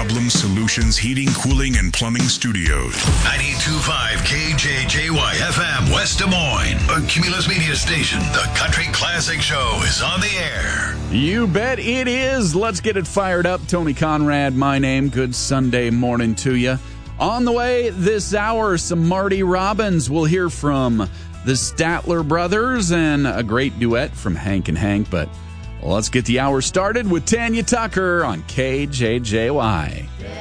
Problem Solutions Heating, Cooling, and Plumbing Studios. 92.5 KJJY FM West Des Moines. A Cumulus Media station. The Country Classic Show is on the air. You bet it is. Let's get it fired up. Tony Conrad, my name. Good Sunday morning to you. On the way this hour, some Marty Robbins. We'll hear from the Statler Brothers and a great duet from Hank and Hank. But let's get the hour started with Tanya Tucker on KJJY.